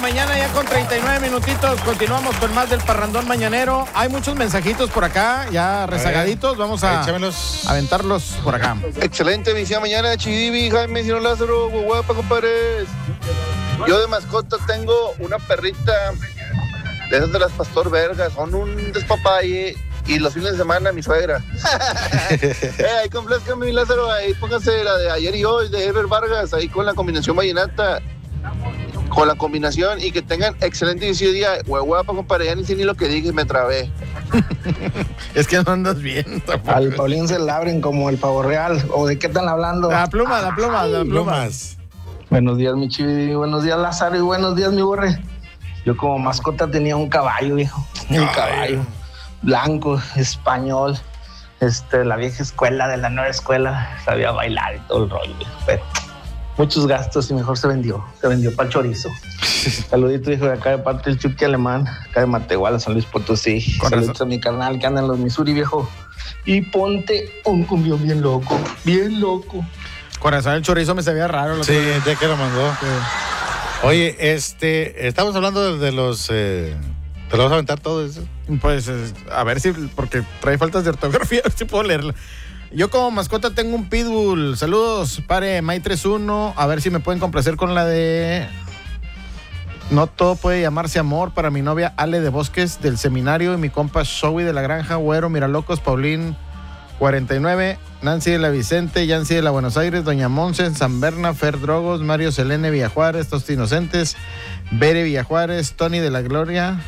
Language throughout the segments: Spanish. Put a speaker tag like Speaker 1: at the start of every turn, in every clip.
Speaker 1: mañana, ya con 39 minutitos. Continuamos con más del Parrandón Mañanero. Hay muchos mensajitos por acá, ya rezagaditos. Vamos a aventarlos por acá.
Speaker 2: Excelente visión mañana, Chidivi, Jaime, Sino Lázaro, guapa, compadres. Yo de mascota tengo una perrita de esas de las Pastor Vergas. Son un despapalle. Y los fines de semana, mi suegra. Ahí complazcan mi Lázaro, ahí pónganse la de ayer y hoy, de Herbert Vargas, ahí con la combinación vallenata. Con la combinación y que tengan excelente inicio de día. Guapa, compadre, ya ni sé ni lo que dije, me trabé.
Speaker 1: Es que no andas bien tampoco.
Speaker 3: Al Paulín se le abren como el pavo real. ¿O de qué están hablando?
Speaker 1: La plumas.
Speaker 3: Buenos días, mi Chivi. Buenos días, Lázaro. Y buenos días, mi Borre. Yo como mascota tenía un caballo, viejo. Un caballo. Blanco, español. La vieja escuela de la nueva escuela. Sabía bailar y todo el rollo, viejo. Pero muchos gastos y mejor se vendió para el chorizo. Saludito, hijo, de acá de parte del Chucky Alemán, acá de Matehuala, San Luis Potosí. Saluditos a mi carnal que anda en los Missouri, viejo. Y ponte un cumbión bien loco.
Speaker 1: Corazón, el chorizo me sabía raro.
Speaker 4: Sí, ya que lo mandó. Sí. Oye, estamos hablando de los... ¿Te lo vas a aventar todo eso?
Speaker 1: Pues, a ver si... Porque trae faltas de ortografía, a ver si puedo leerla. Yo como mascota tengo un pitbull. Saludos, pare May 31. A ver si me pueden complacer con la de... No todo puede llamarse amor, para mi novia Ale de Bosques del Seminario y mi compa Showy de la Granja, Güero, Miralocos, Paulín 49, Nancy de la Vicente, Yancy de la Buenos Aires, Doña Monse, San Berna, Fer Drogos, Mario Selene Villajuárez, Tosti Inocentes, Bere Villajuárez, Tony de la Gloria,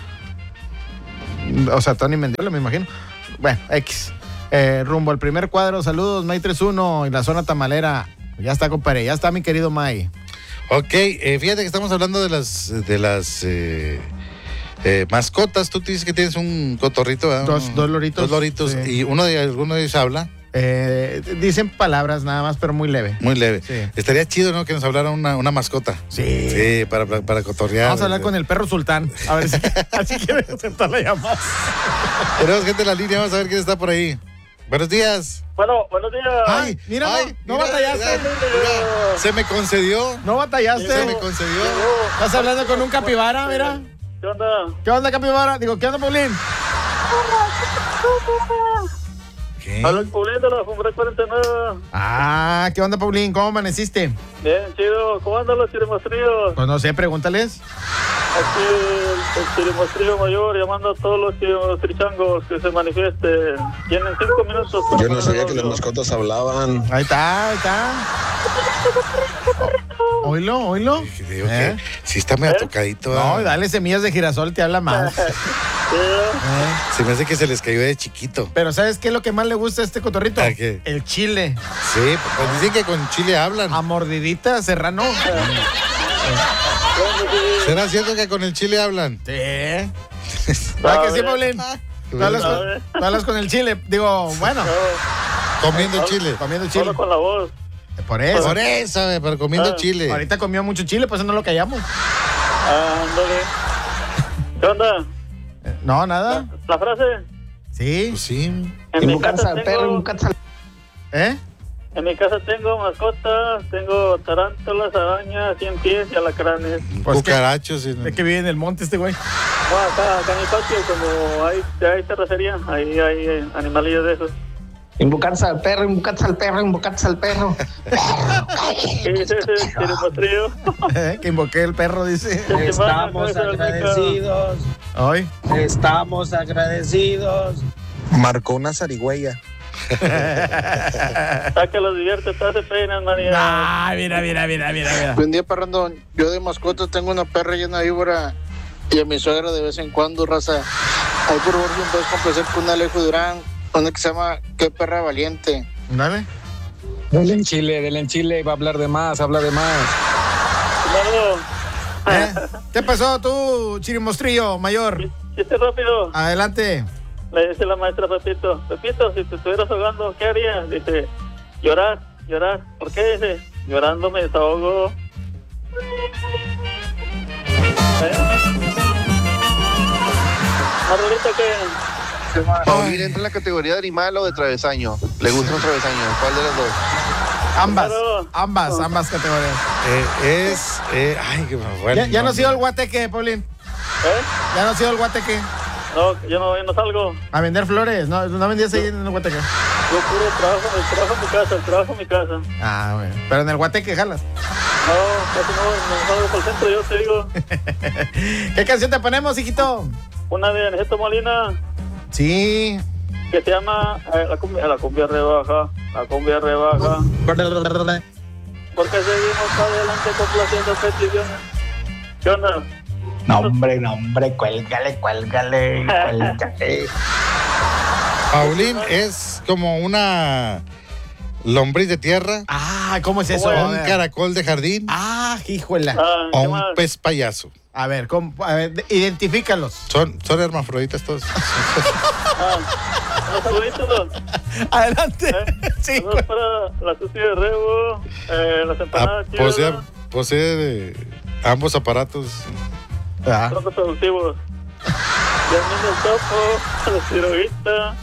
Speaker 1: o sea, Tony Mendiola, me imagino. Bueno, X. Rumbo al primer cuadro, saludos, May 31 y la zona tamalera. Ya está, compadre, ya está mi querido May.
Speaker 4: Ok, fíjate que estamos hablando de las mascotas. Tú dices que tienes un cotorrito, ¿verdad?
Speaker 1: Dos loritos.
Speaker 4: Dos loritos, sí. ¿Y alguno de ellos habla?
Speaker 1: Dicen palabras nada más, pero muy leve.
Speaker 4: Muy leve.
Speaker 1: Sí.
Speaker 4: Estaría chido, ¿no? Que nos hablara una mascota.
Speaker 1: Sí.
Speaker 4: Sí, para cotorrear.
Speaker 1: Vamos a hablar con el perro sultán. A ver si así quiere aceptar la llamada.
Speaker 4: Tenemos gente en la línea, vamos a ver quién está por ahí. Buenos días.
Speaker 5: Bueno, buenos días.
Speaker 1: Ay, mira, no batallaste.
Speaker 4: Mira, se me concedió.
Speaker 1: No batallaste.
Speaker 4: Se me concedió.
Speaker 1: Estás hablando con un capibara, mira.
Speaker 5: ¿Qué onda?
Speaker 1: ¿Qué onda, capibara? Digo, ¿qué onda, Paulín?
Speaker 4: ¿Qué?
Speaker 5: Habla el Paulín de la Fumbre 49.
Speaker 1: Ah, ¿qué onda, Paulín? ¿Cómo amaneciste?
Speaker 5: Bien, chido. ¿Cómo andan los chirimostrillos?
Speaker 1: Pues no sé, pregúntales.
Speaker 5: Aquí el chirimostrillo mayor llamando a todos los chirichangos que se manifiesten. Tienen 5 minutos.
Speaker 6: Yo no sabía que las mascotas hablaban.
Speaker 1: Ahí está. Oílo.
Speaker 4: Digo que sí está medio tocadito.
Speaker 1: No, dale semillas de girasol, te habla más.
Speaker 4: Se me hace que se les cayó de chiquito.
Speaker 1: Pero ¿sabes qué es lo que más le gusta a este cotorrito?
Speaker 4: ¿A qué?
Speaker 1: El chile.
Speaker 4: Sí, pues dicen que con chile hablan.
Speaker 1: A mordidita, serrano.
Speaker 4: ¿Será cierto que con el chile hablan?
Speaker 1: Sí. ¿Verdad que sí, Paulín? ¿Tú hablas con el chile? Digo, bueno.
Speaker 4: Comiendo chile.
Speaker 5: Solo con la voz.
Speaker 1: Por eso.
Speaker 4: Pero comiendo chile.
Speaker 1: Ahorita comió mucho chile, pues no lo callamos.
Speaker 5: Ándale. ¿Qué onda?
Speaker 1: No, nada.
Speaker 5: ¿La frase?
Speaker 1: Sí.
Speaker 4: Pues sí.
Speaker 5: En mi casa tengo...
Speaker 1: En
Speaker 5: mi casa tengo mascotas, tengo tarántulas, arañas, 100 pies y alacranes.
Speaker 1: Pues
Speaker 4: cucarachos.
Speaker 1: ¿De qué vive en el monte este güey?
Speaker 5: No, acá en mi patio, como hay terracería, ahí hay animalillos de esos.
Speaker 3: Invocarse al perro.
Speaker 5: ¿Qué dice ese chirimostrillo?
Speaker 1: Que invoqué el perro, dice.
Speaker 7: Estamos agradecidos.
Speaker 1: Hoy.
Speaker 7: Estamos agradecidos.
Speaker 6: Marcó una zarigüeya.
Speaker 5: Está que los divierte, te hace pena, María.
Speaker 1: Ah, mira.
Speaker 2: Buen día, Parrandón. Yo de mascota tengo una perra llena de víbora y a mi suegra de vez en cuando, raza. Ahí por favor, me puedes complacer con un Alejo Durán, una que se llama Qué perra valiente.
Speaker 1: Dale.
Speaker 7: Dele en Chile, va a hablar de más, habla de más.
Speaker 1: ¿Qué pasó tú, chirimostrillo mayor?
Speaker 5: Chiste rápido.
Speaker 1: Adelante.
Speaker 5: Le dice la maestra a Pepito, si te estuvieras ahogando, ¿qué harías? Dice, llorar. ¿Por qué? Dice, llorando me desahogo. ¿Marrolita qué?
Speaker 2: Paulín entra en la categoría de animal o de travesaño. ¿Le gusta un travesaño? ¿Cuál de las dos?
Speaker 1: Ambas.
Speaker 5: Claro.
Speaker 1: Ambas categorías.
Speaker 4: Ay, qué bueno.
Speaker 1: ¿Ya no ha sido el guateque, Paulín? ¿Ya no ha sido el guateque?
Speaker 5: No, yo no salgo.
Speaker 1: A vender flores. No vendías ahí en el guateque.
Speaker 5: Yo puro trabajo en mi casa.
Speaker 1: Ah, bueno. Pero en el guateque jalas.
Speaker 5: No, casi no salgo por el centro, yo te digo.
Speaker 1: ¿Qué canción te ponemos, hijito?
Speaker 5: Una de Aniceto Molina.
Speaker 1: Sí.
Speaker 5: Que se llama la cumbia rebaja. Porque seguimos adelante complaciendo peticiones. ¿Qué onda?
Speaker 3: No, hombre, cuélgale.
Speaker 4: Paulín es como una lombriz de tierra.
Speaker 1: Ah, ¿cómo es eso?
Speaker 4: O
Speaker 1: A
Speaker 4: un
Speaker 1: ver.
Speaker 4: caracol de jardín.
Speaker 1: Ah, híjola.
Speaker 4: O
Speaker 5: ¿qué
Speaker 4: un
Speaker 5: más?
Speaker 4: pez payaso.
Speaker 1: A ver, identifícalos.
Speaker 4: Son hermafroditas todos.
Speaker 5: Unos saluditos.
Speaker 1: Adelante. Sí.
Speaker 5: Saludos para la Susi de Rebo, las empanadas chidas,
Speaker 4: Posee ambos aparatos.
Speaker 5: troncos productivos. Yasmín del Topo, la Ciroguita,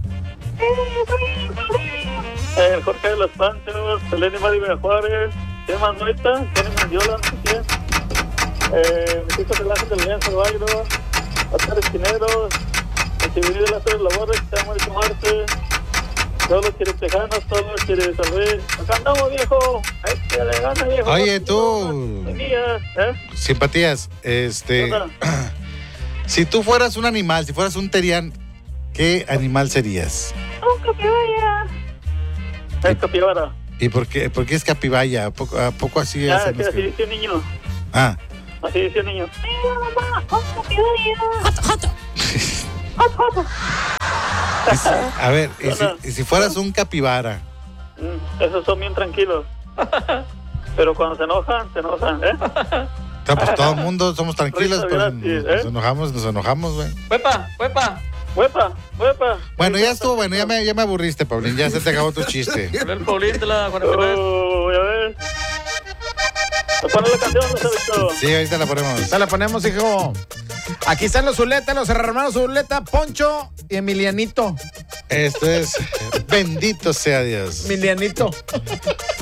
Speaker 5: el Jorge de los Panchos, Selene Maribel Juárez, ¿quién más no está? ¿Quién es Mendiola? No sé quién. Mis hijos del Ángel del Lienzo Bairo, Oscar Esquineros, el Chivirí de las Tres Labores, que se llama Mauricio Marte, todos los chiripejanos, todos los chirisalvé. Acá andamos, viejo. Ahí que le gana, viejo.
Speaker 4: Oye, tú. Simpatías. Si tú fueras un animal, si fueras un terián, ¿qué animal serías?
Speaker 5: Un capibara. Es capibara.
Speaker 4: ¿Y por qué es capibaya? ¿A poco así
Speaker 5: Ah,
Speaker 4: hacen
Speaker 5: que
Speaker 4: los
Speaker 5: así dice un niño.
Speaker 4: Ah.
Speaker 5: Así dice un niño. Mira, mamá, un capibara.
Speaker 4: A ver, y si fueras un capibara.
Speaker 5: Esos son bien tranquilos. Pero cuando se enojan, ¿eh?
Speaker 4: Pues todo el mundo somos tranquilos,
Speaker 5: Risa
Speaker 4: pero
Speaker 5: gratis,
Speaker 4: nos enojamos, güey.
Speaker 5: Huepa.
Speaker 4: Bueno, ya estuvo, bueno, ya me aburriste, Paulín, ya se te acabó tu chiste.
Speaker 5: El Paulín de la 49. Ya ves. ¿Me pones la canción, Lucerito?
Speaker 4: Sí, ahorita la ponemos.
Speaker 1: Ahorita la ponemos, hijo. Aquí están los Zuleta, los hermanos Zuleta, Poncho y Emilianito.
Speaker 4: Esto es Bendito sea Dios.
Speaker 1: Emilianito.